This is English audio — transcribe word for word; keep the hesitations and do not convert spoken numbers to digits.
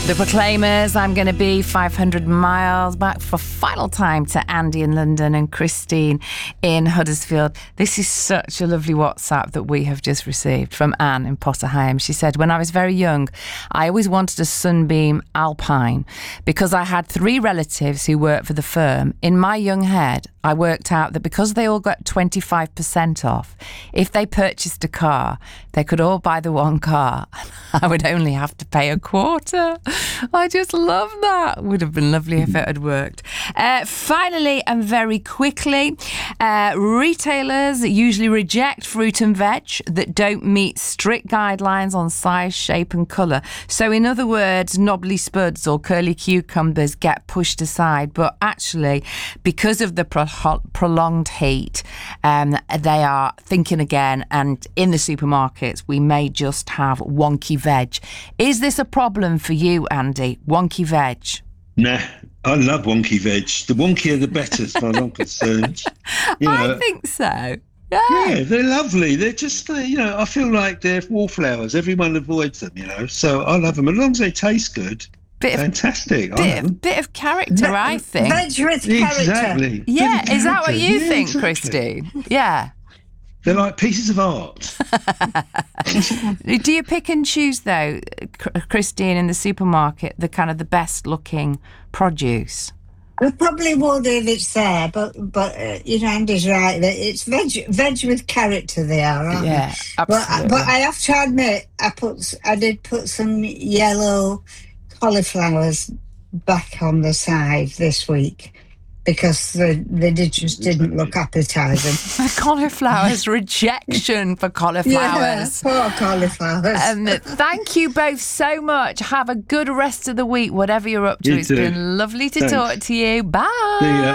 The Proclaimers, I'm going to be five hundred miles back for final time to Andy in London and Christine in Huddersfield. This is such a lovely WhatsApp that we have just received from Anne in Potterheim. She said, when I was very young, I always wanted a Sunbeam Alpine because I had three relatives who worked for the firm. In my young head, I worked out that because they all got twenty-five percent off, if they purchased a car, they could all buy the one car. I would only have to pay a quarter. I just love that. Would have been lovely if it had worked. Uh, finally, and very quickly, uh, retailers usually reject fruit and veg that don't meet strict guidelines on size, shape and colour. So in other words, knobbly spuds or curly cucumbers get pushed aside. But actually, because of the pro- prolonged heat, um, they are thinking again, and in the supermarkets, we may just have wonky veg. Is this a problem for you, Andy? Wonky veg? Nah, I love wonky veg. The wonkier the better, as far as I'm concerned. You know, I think so. Yeah. yeah, they're lovely. They're just, uh, you know, I feel like they're wallflowers. Everyone avoids them, you know. So I love them. As long as they taste good, bit fantastic. Of, bit, of, bit of character, Ve- I think. Veg with character. Exactly. Yeah, Bit of is that what character. you Yeah, think, exactly. Christine? Yeah. They're like pieces of art. Do you pick and choose, though, Christine, in the supermarket, the kind of the best looking produce? We probably would if it's there, but but uh, you know, Andy's right that it's veg veg with character. They are, aren't Yeah, they? absolutely. But but I have to admit, I put I did put some yellow cauliflowers back on the side this week because they they did, just didn't look appetising. Cauliflowers, rejection for cauliflowers. Yeah, poor cauliflowers. Um, thank you both so much. Have a good rest of the week, whatever you're up to. You It's too. been lovely to Thanks. talk to you. Bye. See ya.